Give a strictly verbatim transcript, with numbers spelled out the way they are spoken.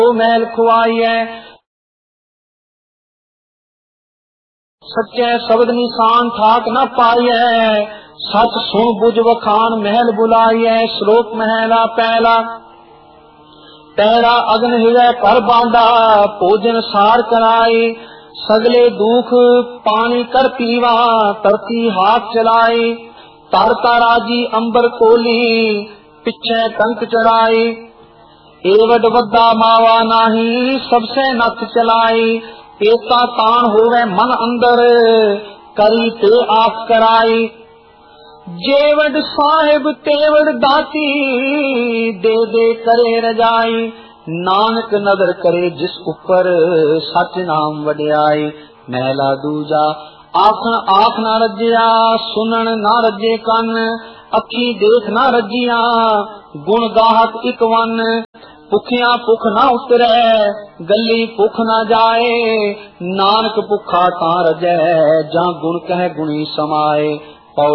महल खुआइए। सच्चे शब्द निशान ठाक न पाइए, सच सुन बुझ वखान महल बुलाइए। श्लोक महला पहला। पैरा अग्न हृदय कर बांधा, भोजन सार कराई। सगले दुख पानी कर पीवा, तरती हाथ चलाई। तारता राजी अंबर कोली, पिछे कंक चढ़ाई। एवड वद्दा मावा नाही, सबसे नथ चलाई। एता तान होवे मन अंदर, करी ते आख कराई। जेवड साहिब तेवड दाती, दे दे करे रजाई। नानक नदर करे जिस उपर, सच नाम वड्याई। महला दूजा। आखन आख ना रजिया, सुनन ना रजे कन। अखी देख ना रजिया, गुण गाहक इक वन। भुखिया भुख ना उतरे, गली भुख ना जाए। नानक भुखा तां रजै, जां गुण कह गुणी समाए।